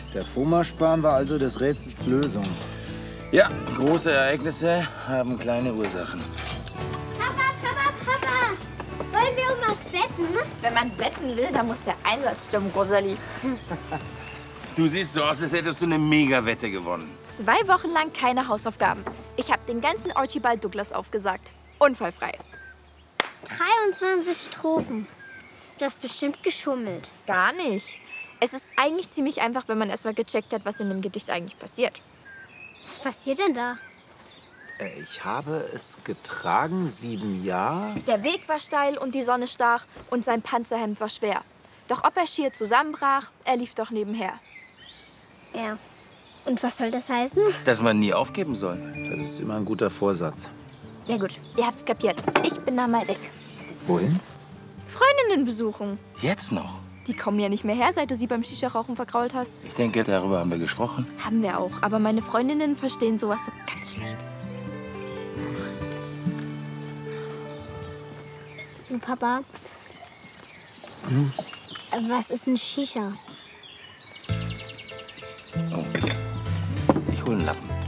Der Foma-Span war also des Rätsels Lösung. Ja, große Ereignisse haben kleine Ursachen. Papa! Wollen wir um was wetten? Wenn man wetten will, dann muss der Einsatz stimmen, Rosalie. Du siehst so aus, als hättest du eine Mega-Wette gewonnen. 2 Wochen lang keine Hausaufgaben. Ich habe den ganzen Archibald Douglas aufgesagt. Unfallfrei. 23 Strophen. Du hast bestimmt geschummelt. Gar nicht. Es ist eigentlich ziemlich einfach, wenn man erstmal gecheckt hat, was in dem Gedicht eigentlich passiert. Was passiert denn da? Ich habe es getragen, 7 Jahre. Der Weg war steil und die Sonne stach und sein Panzerhemd war schwer. Doch ob er schier zusammenbrach, er lief doch nebenher. Ja. Und was soll das heißen? Dass man nie aufgeben soll. Das ist immer ein guter Vorsatz. Sehr gut, ihr habt's kapiert. Ich bin da mal weg. Wohin? Freundinnen besuchen. Jetzt noch? Die kommen ja nicht mehr her, seit du sie beim Shisha-Rauchen vergrault hast. Ich denke, darüber haben wir gesprochen. Haben wir auch, aber meine Freundinnen verstehen sowas so ganz schlecht. Papa, was ist ein Shisha? Oh. Ich hole einen Lappen.